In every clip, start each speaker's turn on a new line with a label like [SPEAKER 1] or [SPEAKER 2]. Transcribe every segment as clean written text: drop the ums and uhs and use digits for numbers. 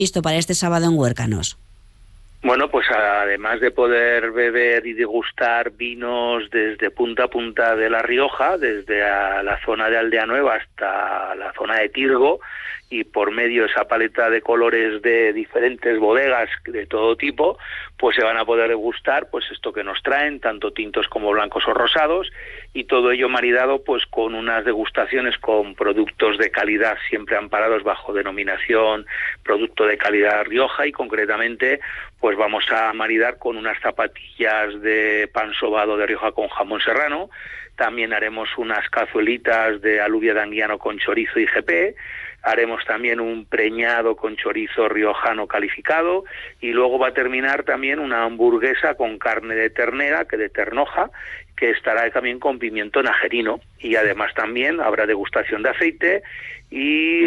[SPEAKER 1] previsto para este sábado en Huércanos?
[SPEAKER 2] Bueno, pues además de poder beber y degustar vinos desde punta a punta de La Rioja, desde la zona de Aldea Nueva hasta la zona de Tirgo, y por medio de esa paleta de colores de diferentes bodegas de todo tipo, pues se van a poder degustar pues esto que nos traen, tanto tintos como blancos o rosados, y todo ello maridado pues con unas degustaciones con productos de calidad siempre amparados bajo denominación producto de calidad Rioja, y concretamente pues vamos a maridar con unas zapatillas de pan sobado de Rioja con jamón serrano. También haremos unas cazuelitas de alubia de Anguiano con chorizo y IGP. Haremos también un preñado con chorizo riojano calificado, y luego va a terminar también una hamburguesa con carne de ternera, que de ternoja, que estará también con pimiento najerino, y además también habrá degustación de aceite y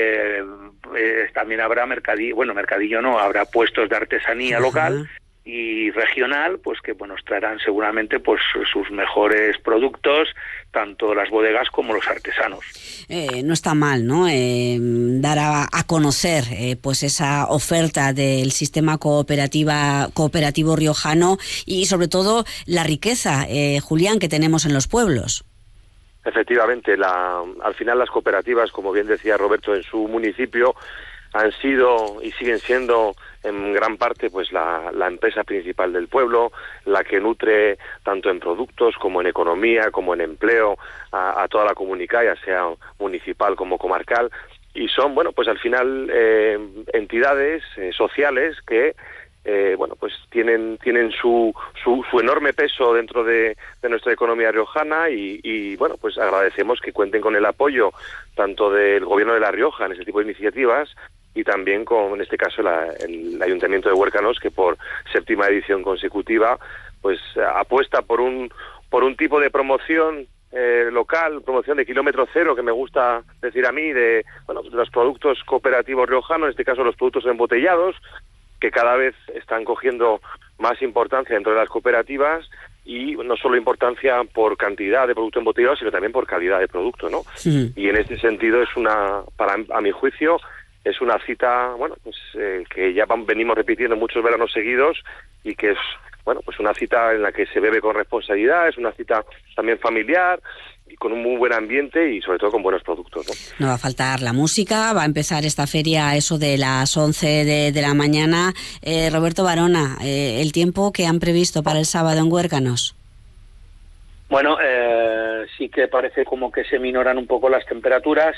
[SPEAKER 2] también habrá mercadillo no, habrá puestos de artesanía local y regional, pues que nos traerán seguramente pues sus mejores productos, tanto las bodegas como los artesanos.
[SPEAKER 1] No está mal, ¿no? Dar a conocer pues esa oferta del sistema cooperativo riojano, y sobre todo la riqueza, Julián, que tenemos en los pueblos.
[SPEAKER 3] Efectivamente, al final las cooperativas, como bien decía Roberto, en su municipio han sido y siguen siendo en gran parte pues la empresa principal del pueblo, la que nutre tanto en productos como en economía, como en empleo a toda la comunidad, ya sea municipal como comarcal, y son, pues al final entidades sociales que pues tienen su enorme peso dentro de nuestra economía riojana, y pues agradecemos que cuenten con el apoyo tanto del Gobierno de La Rioja en este tipo de iniciativas, y también con, en este caso, el Ayuntamiento de Huércanos, que por 7ª edición consecutiva pues apuesta por un tipo de promoción local, promoción de kilómetro cero, que me gusta decir a mí, de los productos cooperativos riojanos, en este caso los productos embotellados, que cada vez están cogiendo más importancia dentro de las cooperativas, y no solo importancia por cantidad de producto embotellado, sino también por calidad de producto, ¿no? Sí. Y en este sentido a mi juicio, es una cita, que ya venimos repitiendo muchos veranos seguidos, y que es, pues una cita en la que se bebe con responsabilidad, es una cita también familiar, y con un muy buen ambiente, y sobre todo con buenos productos, ¿no?
[SPEAKER 1] No va a faltar la música, va a empezar esta feria a eso de las 11 de la mañana. Roberto Barona, el tiempo que han previsto para el sábado en Huércanos.
[SPEAKER 2] Bueno, sí que parece como que se minoran un poco las temperaturas,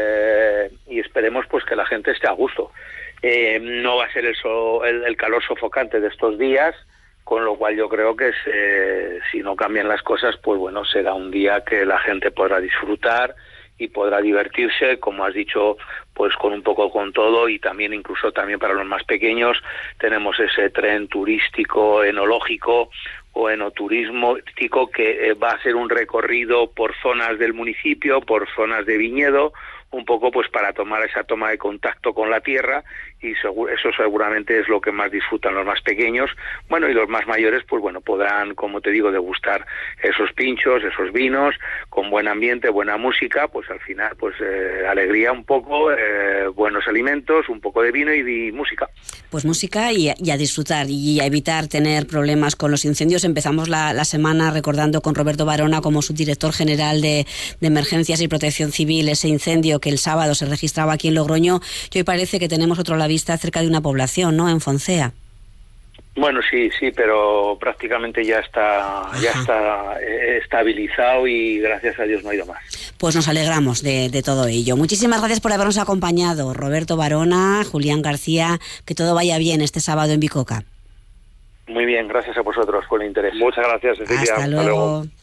[SPEAKER 2] y esperemos pues que la gente esté a gusto. No va a ser el calor sofocante de estos días, con lo cual yo creo que si no cambian las cosas, pues será un día que la gente podrá disfrutar y podrá divertirse, como has dicho, pues con un poco con todo, y también incluso también para los más pequeños tenemos ese tren turístico enológico o enoturístico, que va a ser un recorrido por zonas del municipio, por zonas de viñedo, un poco pues para tomar esa toma de contacto con la tierra, y eso seguramente es lo que más disfrutan los más pequeños. Y los más mayores pues podrán, como te digo, degustar esos pinchos, esos vinos, con buen ambiente, buena música, pues al final pues alegría un poco, buenos alimentos, un poco de vino y música.
[SPEAKER 1] Pues música y a disfrutar y a evitar tener problemas con los incendios. Empezamos la semana recordando con Roberto Barona, como subdirector general de Emergencias y Protección Civil, ese incendio que el sábado se registraba aquí en Logroño, y hoy parece que tenemos otro a la vista cerca de una población, ¿no?, en Foncea.
[SPEAKER 2] Sí, pero prácticamente ya está estabilizado, y gracias a Dios no ha ido más.
[SPEAKER 1] Pues nos alegramos de todo ello. Muchísimas gracias por habernos acompañado, Roberto Barona, Julián García, que todo vaya bien este sábado en Bicoca.
[SPEAKER 2] Muy bien, gracias a vosotros por el interés.
[SPEAKER 3] Muchas gracias, Cecilia.
[SPEAKER 1] Hasta luego.